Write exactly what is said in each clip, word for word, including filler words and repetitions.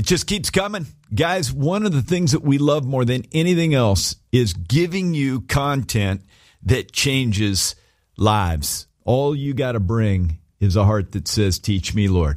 It just keeps coming. Guys, one of the things that we love more than anything else is giving you content that changes lives. All you got to bring is a heart that says, teach me, Lord.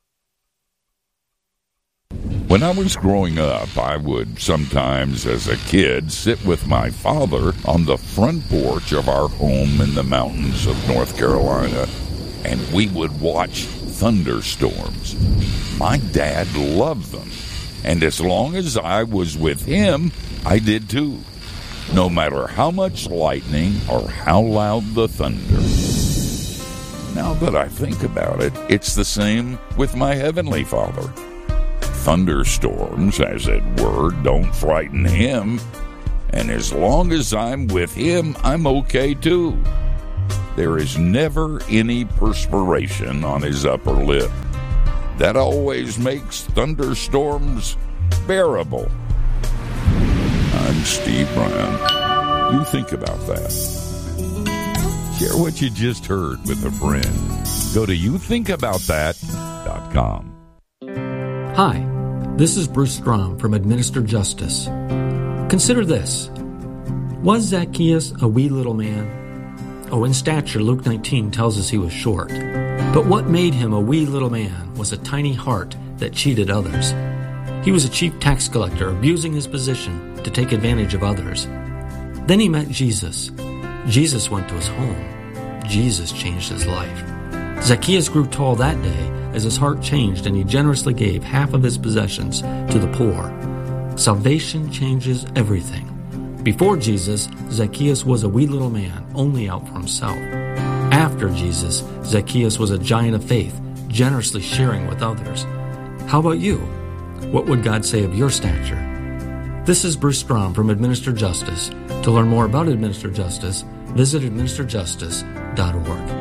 When I was growing up, I would sometimes, as a kid, sit with my father on the front porch of our home in the mountains of North Carolina, and we would watch thunderstorms. My dad loved them, and as long as I was with him, I did too, no matter how much lightning or how loud the thunder. Now that I think about it, it's the same with my Heavenly Father. Thunderstorms, as it were, don't frighten him, and as long as I'm with him, I'm okay too. There is never any perspiration on his upper lip. That always makes thunderstorms bearable. I'm Steve Brown. You think about that. Share what you just heard with a friend. Go to you think about that dot com. Hi, this is Bruce Strom from Administer Justice. Consider this. Was Zacchaeus a wee little man? Oh, in stature, Luke nineteen tells us he was short. But what made him a wee little man was a tiny heart that cheated others. He was a chief tax collector, abusing his position to take advantage of others. Then he met Jesus. Jesus went to his home. Jesus changed his life. Zacchaeus grew tall that day as his heart changed, and he generously gave half of his possessions to the poor. Salvation changes everything. Before Jesus, Zacchaeus was a wee little man, only out for himself. After Jesus, Zacchaeus was a giant of faith, generously sharing with others. How about you? What would God say of your stature? This is Bruce Strom from Administer Justice. To learn more about Administer Justice, visit administer justice dot org.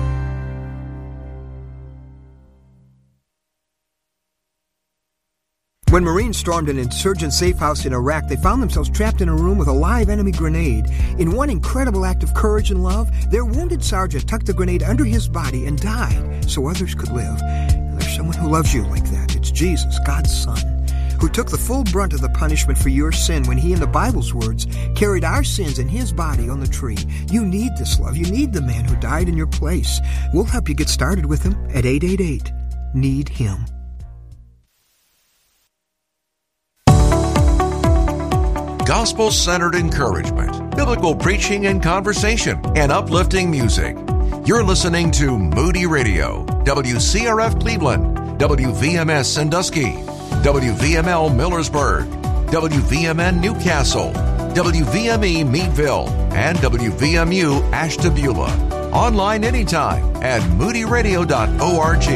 When Marines stormed an insurgent safe house in Iraq, they found themselves trapped in a room with a live enemy grenade. In one incredible act of courage and love, their wounded sergeant tucked the grenade under his body and died so others could live. And there's someone who loves you like that. It's Jesus, God's Son, who took the full brunt of the punishment for your sin when he, in the Bible's words, carried our sins in his body on the tree. You need this love. You need the man who died in your place. We'll help you get started with him at eight eight eight, need him. Gospel-centered encouragement, biblical preaching and conversation, and uplifting music. You're listening to Moody Radio, W C R F Cleveland, W V M S Sandusky, W V M L Millersburg, W V M N Newcastle, W V M E Meadville, and W V M U Ashtabula. Online anytime at moody radio dot org.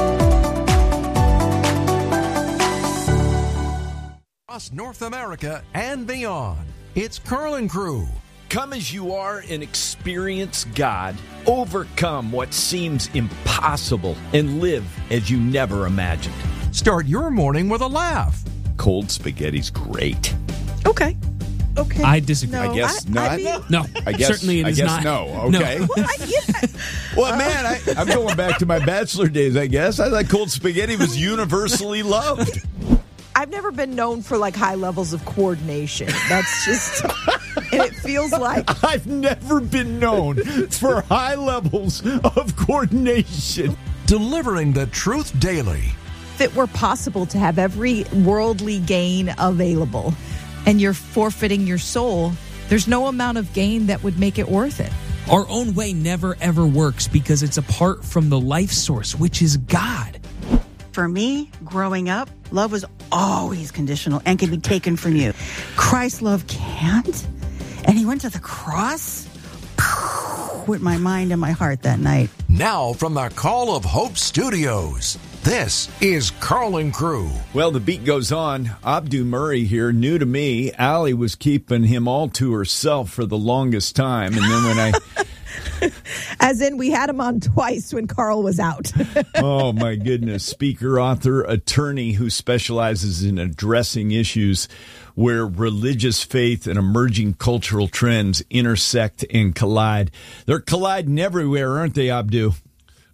North America and beyond. It's Carl and Crew. Come as you are and experience God. Overcome what seems impossible and live as you never imagined. Start your morning with a laugh. Cold spaghetti's great. Okay. Okay. I disagree. No, I guess I, not. I mean, no, I guess, certainly it I is guess not. no. Okay. well, I, yeah. Well, man, I, I'm going back to my bachelor days, I guess. I thought cold spaghetti was universally loved. I've never been known for like high levels of coordination. That's just, and it feels like I've never been known for high levels of coordination. Delivering the truth daily. if it were possible to have every worldly gain available and you're forfeiting your soul, there's no amount of gain that would make it worth it. Our own way never ever works because it's apart from the life source, which is God. For me, growing up, love was always conditional and can be taken from you. Christ's love can't. And he went to the cross with my mind and my heart that night. Now from the Call of Hope Studios, this is Carl and Crew. Well, the beat goes on. Abdu Murray here, new to me. Allie was keeping him all to herself for the longest time. And then when I... As in, we had him on twice when Carl was out. Oh, my goodness. Speaker, author, attorney who specializes in addressing issues where religious faith and emerging cultural trends intersect and collide. They're colliding everywhere, aren't they, Abdu?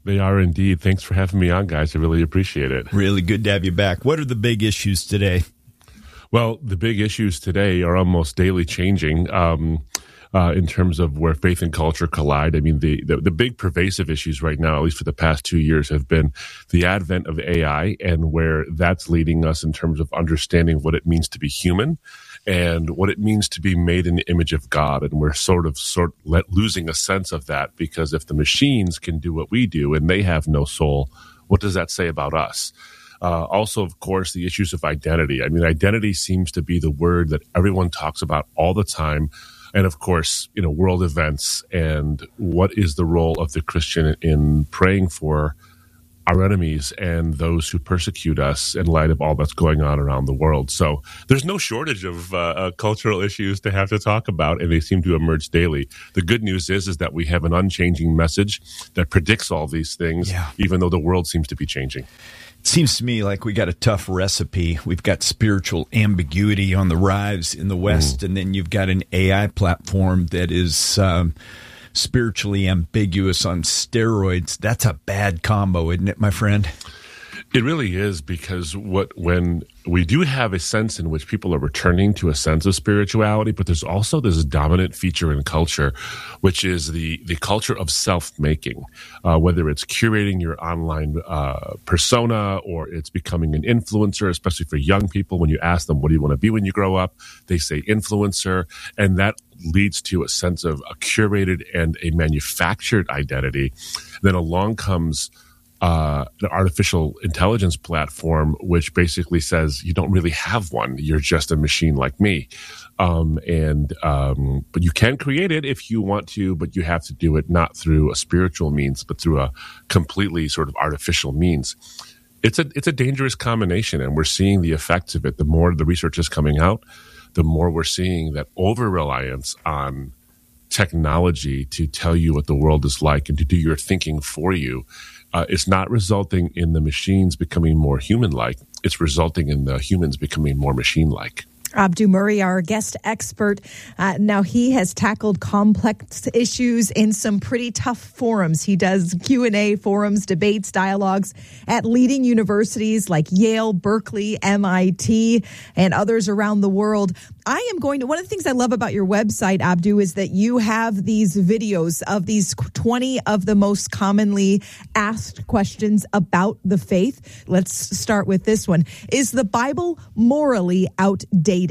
They are indeed. Thanks for having me on, guys. I really appreciate it. Really good to have you back. What are the big issues today? Well, the big issues today are almost daily changing um, uh, in terms of where faith and culture collide. I mean, the, the, the big pervasive issues right now, at least for the past two years, have been the advent of A I and where that's leading us in terms of understanding what it means to be human and what it means to be made in the image of God. And we're sort of sort let, losing a sense of that, because if the machines can do what we do and they have no soul, what does that say about us? Uh, also, of course, the issues of identity. I mean, identity seems to be the word that everyone talks about all the time. And of course, you know, world events and what is the role of the Christian in praying for our enemies and those who persecute us in light of all that's going on around the world. So there's no shortage of uh, uh, cultural issues to have to talk about, and they seem to emerge daily. The good news is, is that we have an unchanging message that predicts all these things, yeah. even though the world seems to be changing. It seems to me like we got a tough recipe. We've got spiritual ambiguity on the rise in the West, mm. and then you've got an A I platform that is um, spiritually ambiguous on steroids. That's a bad combo, isn't it, my friend? It really is, because what when we do have a sense in which people are returning to a sense of spirituality, but there's also this dominant feature in culture, which is the, the culture of self-making, uh, whether it's curating your online uh, persona or it's becoming an influencer, especially for young people. When you ask them, what do you want to be when you grow up? They say influencer, and that leads to a sense of a curated and a manufactured identity. Then along comes Uh, an artificial intelligence platform, which basically says you don't really have one. You're just a machine like me. Um, and, um, but you can create it if you want to, but you have to do it not through a spiritual means, but through a completely sort of artificial means. It's a, it's a dangerous combination, and we're seeing the effects of it. The more the research is coming out, the more we're seeing that over-reliance on technology to tell you what the world is like and to do your thinking for you Uh, it's not resulting in the machines becoming more human-like. It's resulting in the humans becoming more machine-like. Abdu Murray, our guest expert. Uh, now, he has tackled complex issues in some pretty tough forums. He does Q and A forums, debates, dialogues at leading universities like Yale, Berkeley, M I T, and others around the world. I am going to, one of the things I love about your website, Abdu, is that you have these videos of these twenty of the most commonly asked questions about the faith. Let's start with this one. Is the Bible morally outdated?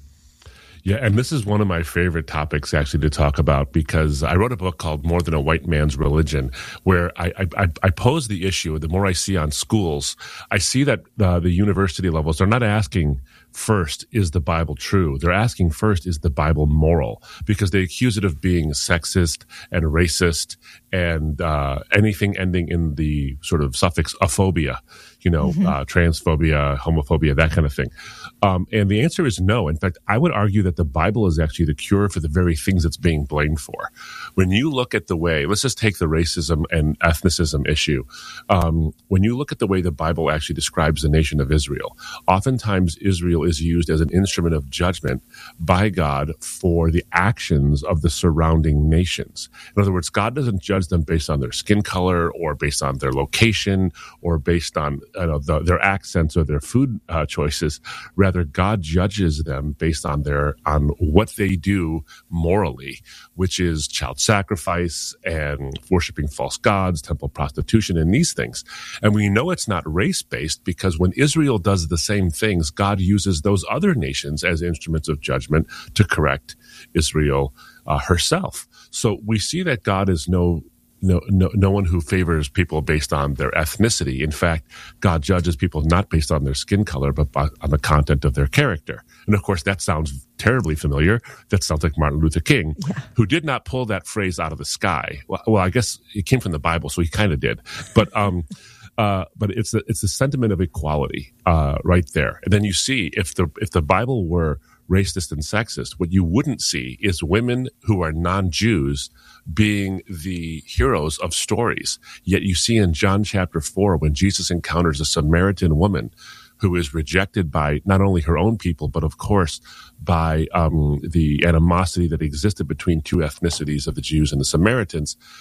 Yeah, and this is one of my favorite topics actually to talk about, because I wrote a book called More Than a White Man's Religion, where I, I, I pose the issue. The more I see on schools, I see that uh, the university levels, they're not asking first, is the Bible true? They're asking first, is the Bible moral? Because they accuse it of being sexist and racist and uh, anything ending in the sort of suffix aphobia, you know, mm-hmm. uh, transphobia, homophobia, that kind of thing. Um, and the answer is no. In fact, I would argue that the Bible is actually the cure for the very things it's being blamed for. When you look at the way, let's just take the racism and ethnicism issue. Um, when you look at the way the Bible actually describes the nation of Israel, oftentimes Israel is used as an instrument of judgment by God for the actions of the surrounding nations. In other words, God doesn't judge them based on their skin color or based on their location or based on you know, the, their accents or their food uh, choices. Rather, God judges them based on their on what they do morally, which is child sacrifice and worshiping false gods, temple prostitution, and these things. And we know it's not race-based because when Israel does the same things, God uses those other nations as instruments of judgment to correct Israel uh, herself. So we see that God is no No, no, no one who favors people based on their ethnicity. In fact, God judges people not based on their skin color, but by, on the content of their character. And of course, that sounds terribly familiar. That sounds like Martin Luther King, yeah. who did not pull that phrase out of the sky. Well, well I guess it came from the Bible, so he kind of did. But um, uh, but it's the, it's the sentiment of equality uh, right there. And then you see if the if the Bible were racist and sexist, what you wouldn't see is women who are non-Jews being the heroes of stories. Yet you see in John chapter four, when Jesus encounters a Samaritan woman who is rejected by not only her own people, but of course by um, the animosity that existed between two ethnicities of the Jews and the Samaritans,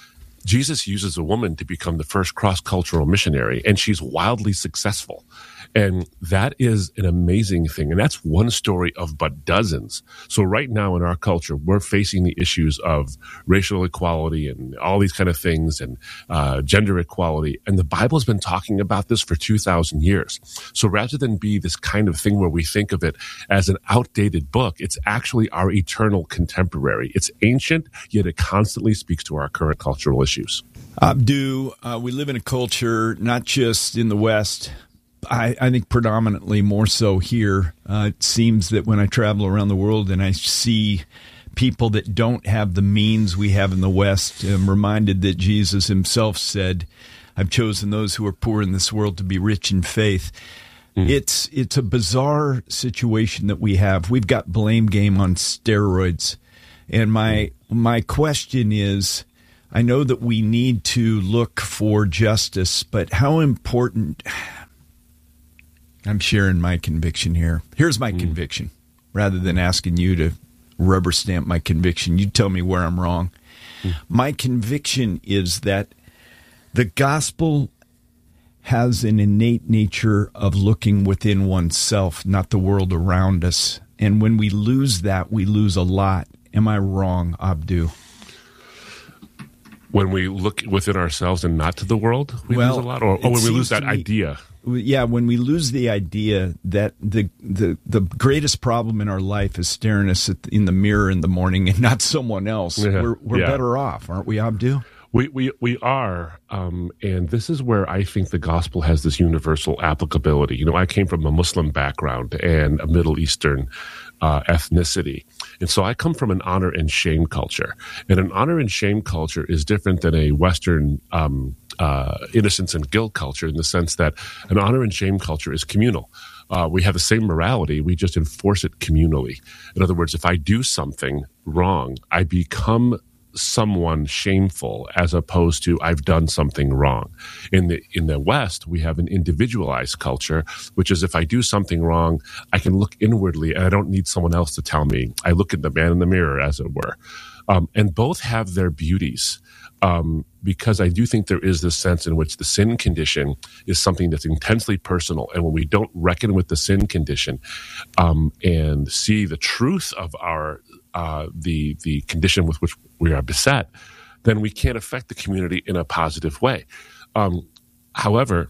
Jesus uses a woman to become the first cross-cultural missionary, and she's wildly successful. And that is an amazing thing. And that's one story of but dozens. So right now in our culture, we're facing the issues of racial equality and all these kind of things, and uh, gender equality. And the Bible's been talking about this for two thousand years. So rather than be this kind of thing where we think of it as an outdated book, it's actually our eternal contemporary. It's ancient, yet it constantly speaks to our current cultural issues. Abdu, uh, we live in a culture, not just in the West, I, I think predominantly more so here. Uh, it seems that when I travel around the world and I see people that don't have the means we have in the West, I'm reminded that Jesus himself said, I've chosen those who are poor in this world to be rich in faith. Mm. It's it's a bizarre situation that we have. We've got blame game on steroids. And my my question is, I know that we need to look for justice, but how important... I'm sharing my conviction here. Here's my mm. conviction. Rather than asking you to rubber stamp my conviction, you tell me where I'm wrong. Mm. My conviction is that the gospel has an innate nature of looking within oneself, not the world around us. And when we lose that, we lose a lot. Am I wrong, Abdu? When we look within ourselves and not to the world, we well, lose a lot? Or, or when we lose that me, idea? Yeah, when we lose the idea that the, the the greatest problem in our life is staring us at, in the mirror in the morning and not someone else, yeah. we're, we're yeah. better off, aren't we, Abdu? We we we are, um, and this is where I think the gospel has this universal applicability. You know, I came from a Muslim background and a Middle Eastern uh, ethnicity, and so I come from an honor and shame culture. And an honor and shame culture is different than a Western um, uh, innocence and guilt culture, in the sense that an honor and shame culture is communal. Uh, we have the same morality, we just enforce it communally. In other words, if I do something wrong, I become someone shameful, as opposed to I've done something wrong. In the in the West, we have an individualized culture, which is if I do something wrong, I can look inwardly and I don't need someone else to tell me. I look at the man in the mirror, as it were. Um, and both have their beauties, um, because I do think there is this sense in which the sin condition is something that's intensely personal. And when we don't reckon with the sin condition um, and see the truth of our Uh, the the condition with which we are beset, then we can't affect the community in a positive way. Um, however,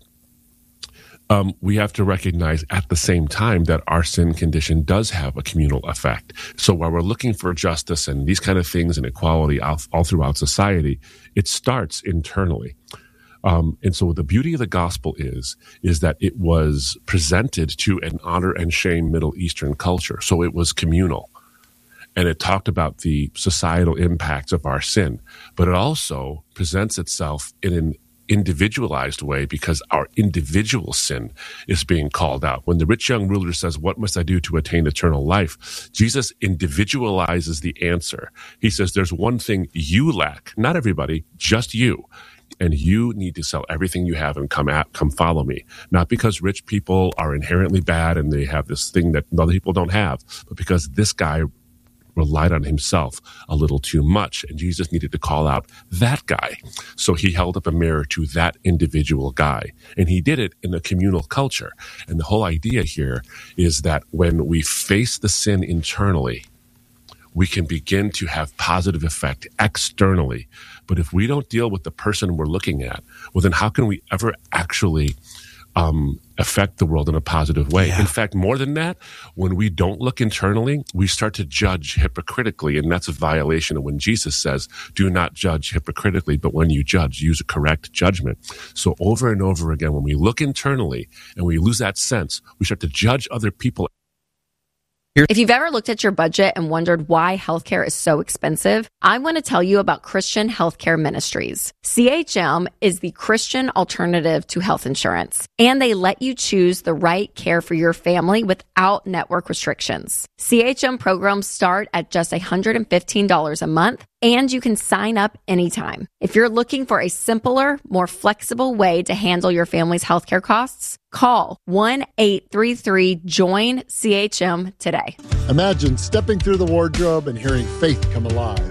um, we have to recognize at the same time that our sin condition does have a communal effect. So while we're looking for justice and these kind of things and equality all, all throughout society, it starts internally. Um, and so the beauty of the gospel is, is that it was presented to an honor and shame Middle Eastern culture. So it was communal. And it talked about the societal impacts of our sin, but it also presents itself in an individualized way because our individual sin is being called out. When the rich young ruler says, "What must I do to attain eternal life?" Jesus individualizes the answer. He says, there's one thing you lack, not everybody, just you. And you need to sell everything you have and come at, come follow me. Not because rich people are inherently bad and they have this thing that other people don't have, but because this guy relied on himself a little too much, and Jesus needed to call out that guy. So he held up a mirror to that individual guy, and he did it in a communal culture. And the whole idea here is that when we face the sin internally, we can begin to have positive effect externally. But if we don't deal with the person we're looking at, well, then how can we ever actually Um, affect the world in a positive way? Yeah. In fact, more than that, when we don't look internally, we start to judge hypocritically, and that's a violation of when Jesus says, do not judge hypocritically, but when you judge, use a correct judgment. So over and over again, when we look internally and we lose that sense, we start to judge other people. If you've ever looked at your budget and wondered why healthcare is so expensive, I want to tell you about Christian Healthcare Ministries. C H M is the Christian alternative to health insurance, and they let you choose the right care for your family without network restrictions. C H M programs start at just one hundred fifteen dollars a month, and you can sign up anytime. If you're looking for a simpler, more flexible way to handle your family's healthcare costs, call one eight three three join C H M today. Imagine stepping through the wardrobe and hearing faith come alive.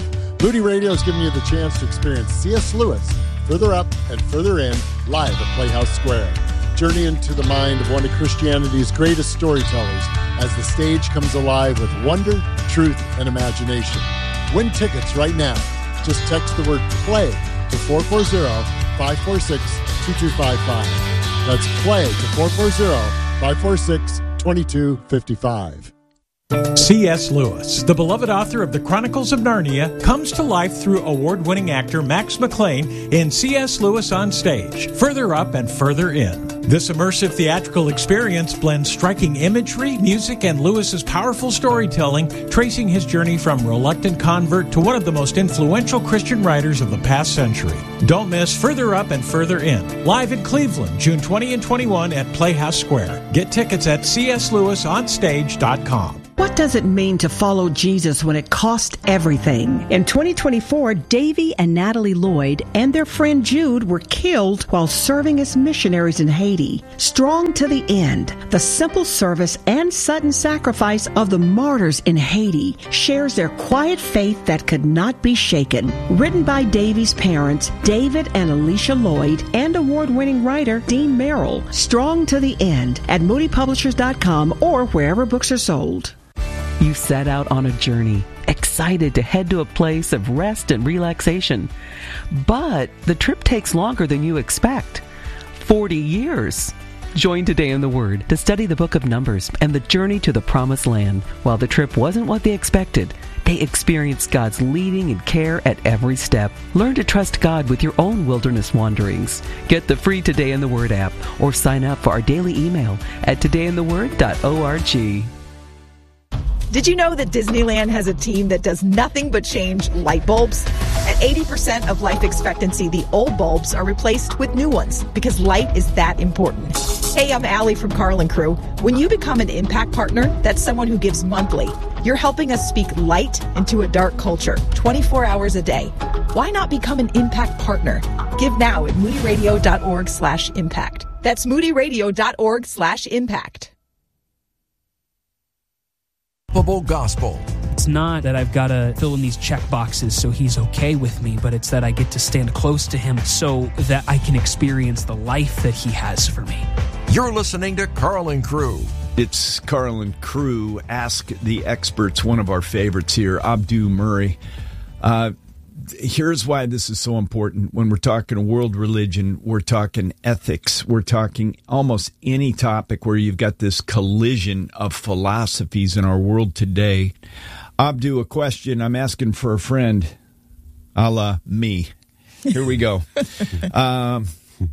Moody Radio is giving you the chance to experience C S. Lewis, Further Up and Further In, live at Playhouse Square. Journey into the mind of one of Christianity's greatest storytellers as the stage comes alive with wonder, truth, and imagination. Win tickets right now. Just text the word PLAY to four four zero, five four six, two two five five. That's PLAY to four four zero, five four six, two two five five. C S. Lewis, the beloved author of the Chronicles of Narnia, comes to life through award-winning actor Max McLean in C S. Lewis on Stage, Further Up and Further In. This immersive theatrical experience blends striking imagery, music, and Lewis's powerful storytelling, tracing his journey from reluctant convert to one of the most influential Christian writers of the past century. Don't miss Further Up and Further In, live in Cleveland, June twentieth and twenty-first at Playhouse Square. Get tickets at c s lewis on stage dot com. What does it mean to follow Jesus when it costs everything? In twenty twenty-four, Davy and Natalie Lloyd and their friend Jude were killed while serving as missionaries in Haiti. Strong to the end, the simple service and sudden sacrifice of the martyrs in Haiti shares their quiet faith that could not be shaken. Written by Davy's parents, David and Alicia Lloyd, and award-winning writer Dean Merrill. Strong to the end at moody publishers dot com or wherever books are sold. You set out on a journey, excited to head to a place of rest and relaxation. But the trip takes longer than you expect. forty years. Join Today in the Word to study the book of Numbers and the journey to the Promised Land. While the trip wasn't what they expected, they experienced God's leading and care at every step. Learn to trust God with your own wilderness wanderings. Get the free Today in the Word app or sign up for our daily email at today in the word dot org. Did you know that Disneyland has a team that does nothing but change light bulbs? At eighty percent of life expectancy, the old bulbs are replaced with new ones because light is that important. Hey, I'm Allie from Carl and Crew. When you become an Impact Partner, that's someone who gives monthly. You're helping us speak light into a dark culture, twenty-four hours a day. Why not become an Impact Partner? Give now at moody radio dot org slash impact. That's moody radio dot org slash impact. Gospel. It's not that I've got to fill in these check boxes so he's okay with me, but it's that I get to stand close to him so that I can experience the life that he has for me. You're listening to Carl and Crew. It's Carl and Crew. Ask the Experts, one of our favorites here, Abdu Murray. Uh, here's why this is so important. When we're talking world religion, we're talking ethics, we're talking almost any topic where you've got this collision of philosophies in our world today. Abdu, a question I'm asking for a friend, a la me. Here we go. um,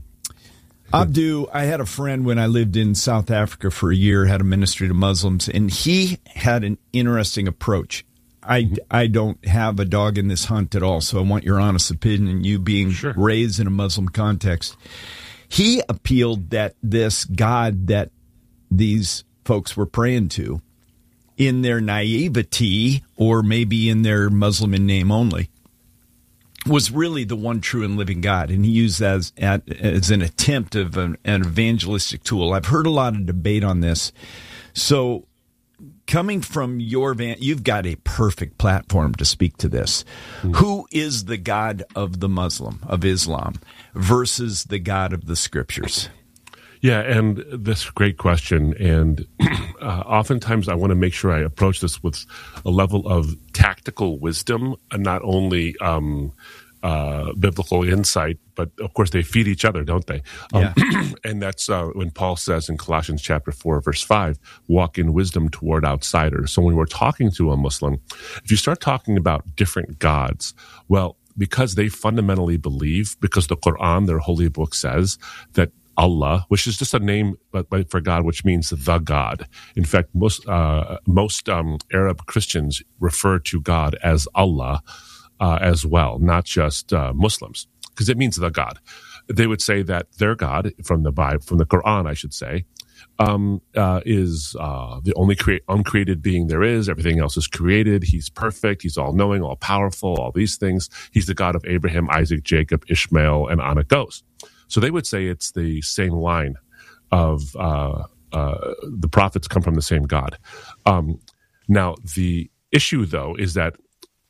Abdu, I had a friend when I lived in South Africa for a year, had a ministry to Muslims, and he had an interesting approach. I, I don't have a dog in this hunt at all, so I want your honest opinion, you being sure. raised in a Muslim context. He appealed that this God that these folks were praying to, in their naivety, or maybe in their Muslim in name only, was really the one true and living God. And he used that as, as an attempt of an, an evangelistic tool. I've heard a lot of debate on this. So coming from your van, you've got a perfect platform to speak to this. Mm. Who is the God of the Muslim, of Islam, versus the God of the Scriptures? Yeah, and this great question. And uh, oftentimes I want to make sure I approach this with a level of tactical wisdom, and not only um, uh, biblical insight, but of course they feed each other, don't they? Um, yeah. And that's uh, when Paul says in Colossians chapter four, verse five, walk in wisdom toward outsiders. So when we're talking to a Muslim, if you start talking about different gods, well, because they fundamentally believe, because the Quran, their holy book, says that Allah, which is just a name for God, which means the God. In fact, most uh, most um, Arab Christians refer to God as Allah uh, as well, not just uh, Muslims, because it means the God. They would say that their God, from the Bible, from the Quran, I should say, um, uh, is uh, the only crea- uncreated being there is. Everything else is created. He's perfect. He's all-knowing, all-powerful, all these things. He's the God of Abraham, Isaac, Jacob, Ishmael, and on it goes. So they would say it's the same line of uh, uh, the prophets come from the same God. Um, now, the issue, though, is that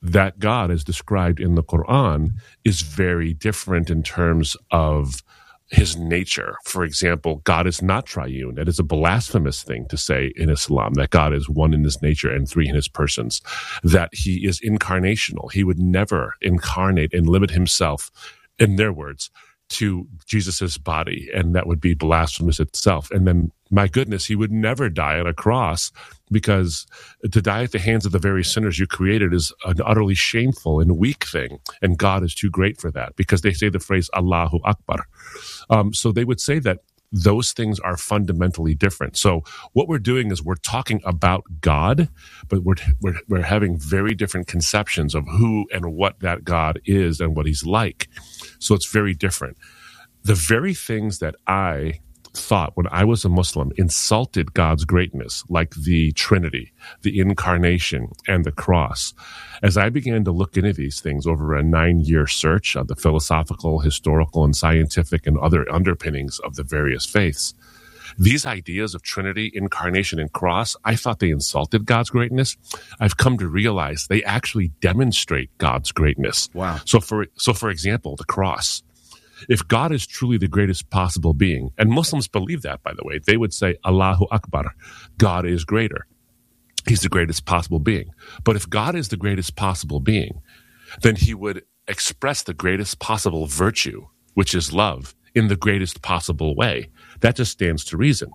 that God, as described in the Quran, is very different in terms of his nature. For example, God is not triune. It is a blasphemous thing to say in Islam that God is one in his nature and three in his persons, that he is incarnational. He would never incarnate and limit himself, in their words, to Jesus's body, and that would be blasphemous itself. And then, my goodness, he would never die on a cross, because to die at the hands of the very sinners you created is an utterly shameful and weak thing, and God is too great for that, because they say the phrase Allahu Akbar. Um, so they would say that those things are fundamentally different. So what we're doing is we're talking about God, but we're, we're, we're having very different conceptions of who and what that God is and what he's like. So it's very different. The very things that I thought when I was a Muslim insulted God's greatness, like the Trinity, the Incarnation, and the cross. As I began to look into these things over a nine-year search of the philosophical, historical, and scientific and other underpinnings of the various faiths, these ideas of Trinity, Incarnation, and cross, I thought they insulted God's greatness. I've come to realize they actually demonstrate God's greatness. Wow. So for so for example, the cross. If God is truly the greatest possible being, and Muslims believe that, by the way, they would say, Allahu Akbar, God is greater. He's the greatest possible being. But if God is the greatest possible being, then he would express the greatest possible virtue, which is love, in the greatest possible way. That just stands to reason.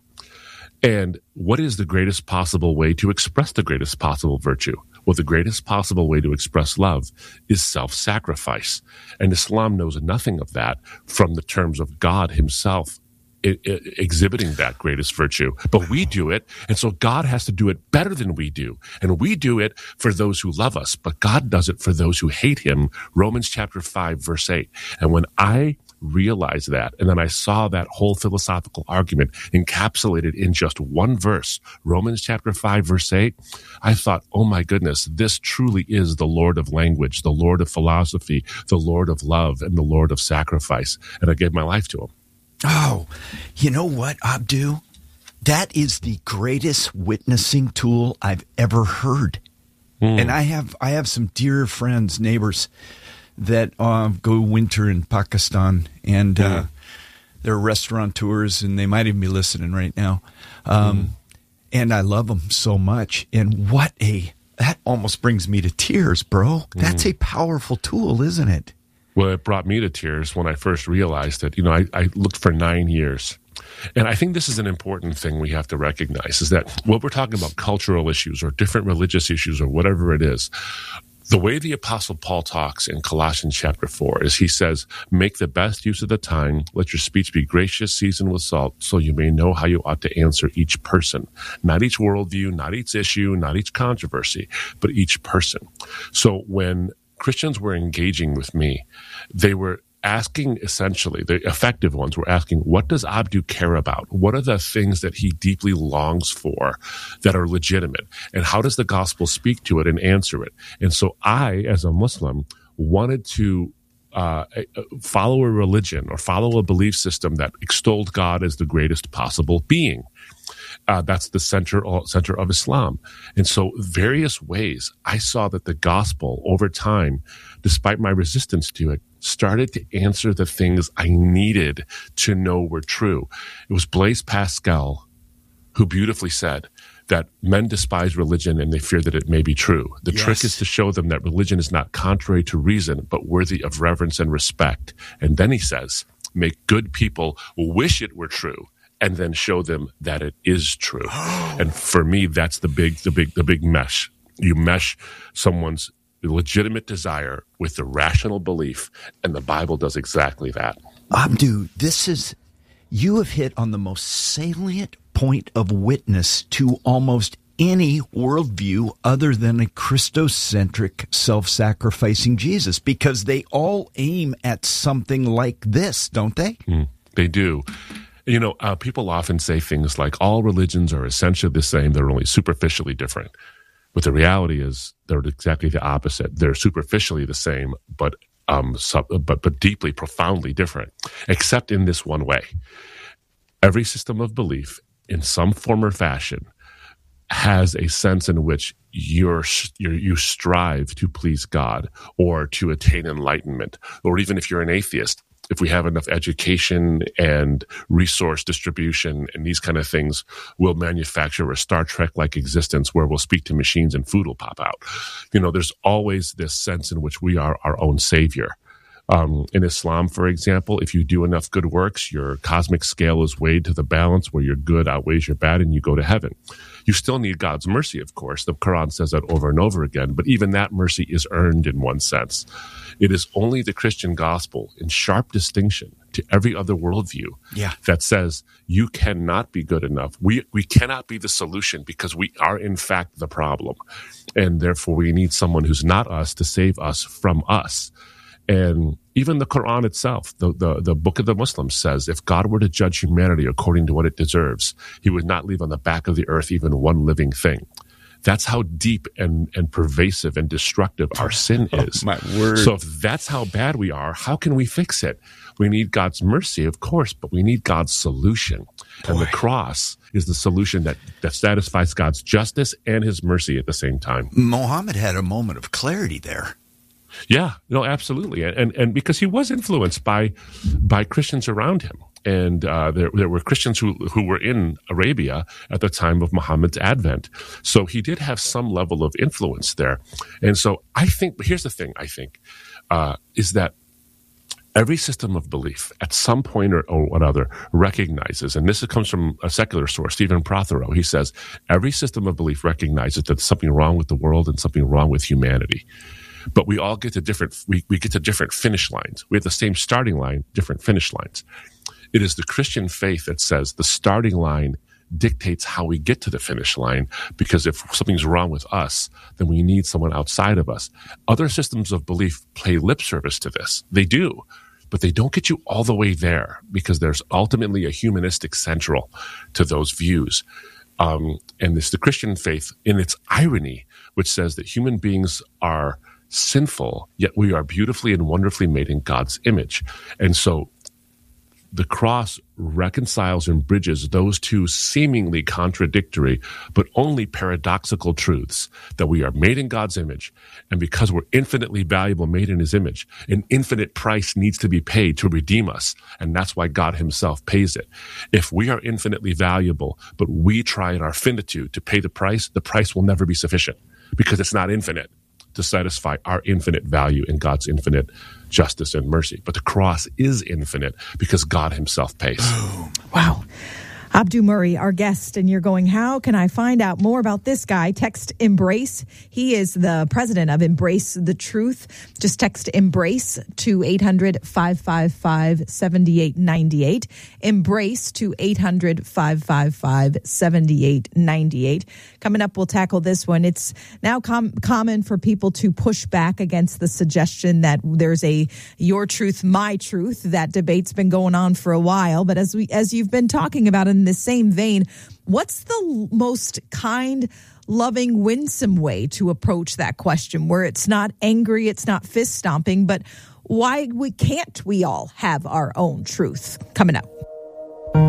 And what is the greatest possible way to express the greatest possible virtue? Well, the greatest possible way to express love is self-sacrifice. And Islam knows nothing of that from the terms of God himself I- I- exhibiting that greatest virtue. But we do it, and so God has to do it better than we do. And we do it for those who love us, but God does it for those who hate him. Romans chapter five, verse eight. And when I realized that, and then I saw that whole philosophical argument encapsulated in just one verse, Romans chapter five, verse eight, I thought, oh my goodness, this truly is the Lord of language, the Lord of philosophy, the Lord of love, and the Lord of sacrifice. And I gave my life to him. Oh, you know what, Abdu? That is the greatest witnessing tool I've ever heard. Mm. And I have I have some dear friends, neighbors, that uh, go winter in Pakistan, and uh, mm. they're restaurateurs, and they might even be listening right now. Um, mm. And I love them so much. And what a, that almost brings me to tears, bro. Mm. That's a powerful tool, isn't it? Well, it brought me to tears when I first realized it. You know, I, I looked for nine years. And I think this is an important thing we have to recognize, is that what we're talking about, cultural issues or different religious issues or whatever it is, the way the Apostle Paul talks in Colossians chapter four is he says, make the best use of the time, let your speech be gracious, seasoned with salt, so you may know how you ought to answer each person. Not each worldview, not each issue, not each controversy, but each person. So when Christians were engaging with me, they were asking, essentially, the effective ones were asking, what does Abdu care about? What are the things that he deeply longs for that are legitimate? And how does the gospel speak to it and answer it? And so I, as a Muslim, wanted to uh, follow a religion or follow a belief system that extolled God as the greatest possible being. Uh, that's the center center of Islam. And so various ways I saw that the gospel over time, despite my resistance to it, started to answer the things I needed to know were true. It was Blaise Pascal who beautifully said that men despise religion and they fear that it may be true. The yes. trick is to show them that religion is not contrary to reason, but worthy of reverence and respect. And then he says, make good people wish it were true, and then show them that it is true. And for me, that's the big, the big, the big mesh. You mesh someone's legitimate desire with the rational belief, and the Bible does exactly that. Abdu, this is, you have hit on the most salient point of witness to almost any worldview other than a Christocentric, self-sacrificing Jesus, because they all aim at something like this, don't they? Mm, they do. You know, uh, people often say things like all religions are essentially the same, they're only superficially different. But the reality is they're exactly the opposite. They're superficially the same, but um, sub, but but deeply, profoundly different, except in this one way. Every system of belief, in some form or fashion, has a sense in which you're, you're, you strive to please God or to attain enlightenment, or even if you're an atheist, if we have enough education and resource distribution and these kind of things, we'll manufacture a Star Trek-like existence where we'll speak to machines and food will pop out. You know, there's always this sense in which we are our own savior. Um, in Islam, for example, if you do enough good works, your cosmic scale is weighed to the balance where your good outweighs your bad and you go to heaven. You still need God's mercy, of course. The Quran says that over and over again, but even that mercy is earned in one sense. It is only the Christian gospel, in sharp distinction to every other worldview, yeah. that says you cannot be good enough. We we cannot be the solution because we are, in fact, the problem. And therefore, we need someone who's not us to save us from us. And even the Quran itself, the, the, the book of the Muslims says, if God were to judge humanity according to what it deserves, he would not leave on the back of the earth even one living thing. That's how deep and, and pervasive and destructive our sin is. Oh, my word. So if that's how bad we are, how can we fix it? We need God's mercy, of course, but we need God's solution. Boy. And the cross is the solution that, that satisfies God's justice and his mercy at the same time. Muhammad had a moment of clarity there. Yeah, no, absolutely, and and because he was influenced by by Christians around him, and uh, there there were Christians who who were in Arabia at the time of Muhammad's advent, so he did have some level of influence there, and so I think. But here's the thing: I think uh, is that every system of belief at some point or, or another recognizes, and this comes from a secular source, Stephen Prothero. He says every system of belief recognizes that there's something wrong with the world and something wrong with humanity. But we all get to different, we, we get to different finish lines. We have the same starting line, different finish lines. It is the Christian faith that says the starting line dictates how we get to the finish line, because if something's wrong with us, then we need someone outside of us. Other systems of belief play lip service to this. They do, but they don't get you all the way there, because there's ultimately a humanistic central to those views. Um, and it's the Christian faith in its irony, which says that human beings are sinful, yet we are beautifully and wonderfully made in God's image. And so the cross reconciles and bridges those two seemingly contradictory, but only paradoxical truths, that we are made in God's image. And because we're infinitely valuable, made in his image, an infinite price needs to be paid to redeem us. And that's why God himself pays it. If we are infinitely valuable, but we try in our finitude to pay the price, the price will never be sufficient, because it's not infinite to satisfy our infinite value in God's infinite justice and mercy. But the cross is infinite because God himself pays. Wow. Abdu Murray, our guest, and you're going, how can I find out more about this guy? Text EMBRACE. He is the president of Embrace the Truth. Just text EMBRACE to eight hundred, five five five, seven eight nine eight. EMBRACE to eight hundred, five five five, seven eight nine eight. Coming up, we'll tackle this one. It's now com- common for people to push back against the suggestion that there's a your truth, my truth. That debate's been going on for a while. But as we as you've been talking about in the same vein, what's the most kind, loving, winsome way to approach that question, where it's not angry, it's not fist stomping, but why we can't we all have our own truth? Coming up.